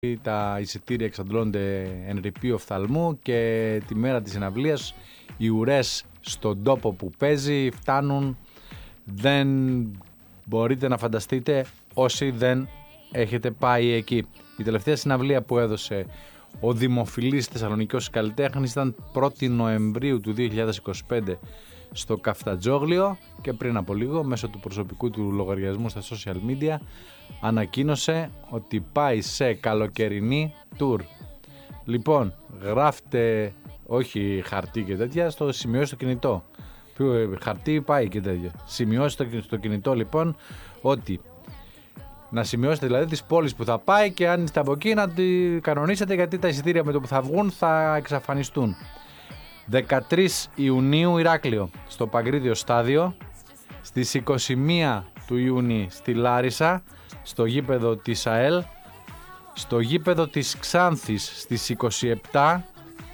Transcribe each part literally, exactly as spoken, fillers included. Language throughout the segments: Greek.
Τα εισιτήρια εξαντλώνται εν ρηπείο οφθαλμού και τη μέρα της συναυλίας οι ουρές στον τόπο που παίζει φτάνουν, δεν μπορείτε να φανταστείτε όσοι δεν έχετε πάει εκεί. Η τελευταία συναυλία που έδωσε ο δημοφιλής Θεσσαλονικιός καλλιτέχνης ήταν πρώτη Νοεμβρίου του δύο χιλιάδες είκοσι πέντε στο Καφτατζόγλιο και πριν από λίγο μέσω του προσωπικού του λογαριασμού στα social media ανακοίνωσε ότι πάει σε καλοκαιρινή tour. Λοιπόν, γράφτε όχι χαρτί και τέτοια, στο σημειώσει στο κινητό. Χαρτί πάει και τέτοια. Σημειώσει στο κινητό λοιπόν ότι να σημειώσετε δηλαδή τις πόλεις που θα πάει και αν είστε από εκεί να τη κανονίσετε, γιατί τα εισιτήρια με το που θα βγουν θα εξαφανιστούν. δεκατρείς Ιουνίου Ηράκλειο στο Παγκρίτιο Στάδιο, στις είκοσι μία του Ιούνιου στη Λάρισα στο γήπεδο της ΑΕΛ, στο γήπεδο της Ξάνθης στις είκοσι επτά,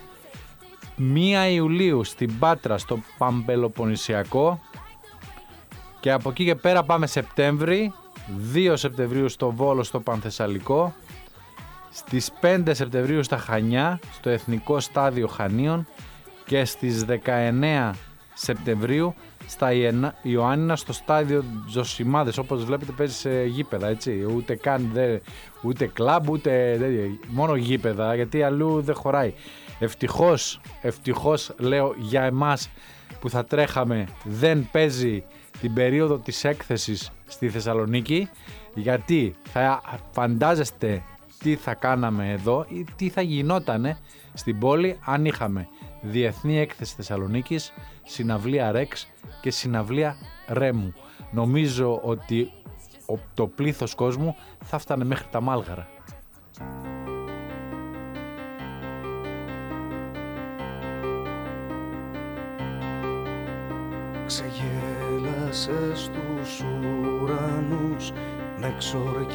πρώτη Ιουλίου στην Πάτρα στο Παμπελοποννησιακό και από εκεί και πέρα πάμε Σεπτέμβρη, δύο Σεπτεμβρίου στο Βόλο στο Πανθεσσαλικό, στις πέντε Σεπτεμβρίου στα Χανιά στο Εθνικό Στάδιο Χανίων και στις δεκαεννέα Σεπτεμβρίου στα Ιωάννινα στο στάδιο Ζωσιμάδες. Όπως βλέπετε παίζει σε γήπεδα, έτσι, ούτε καν δε, ούτε κλαμπ ούτε δε, μόνο γήπεδα, γιατί αλλού δεν χωράει. Ευτυχώς, ευτυχώς λέω για εμάς που θα τρέχαμε, δεν παίζει την περίοδο της έκθεσης στη Θεσσαλονίκη, γιατί θα φαντάζεστε τι θα κάναμε εδώ ή τι θα γινότανε στην πόλη αν είχαμε Διεθνή Έκθεση Θεσσαλονίκης, συναυλία Ρεξ και συναυλία Ρέμου. Νομίζω ότι το πλήθος κόσμου θα φτάνε μέχρι τα Μάλγαρα. Ξεγέλασες τους ουρανούς με ξορκιά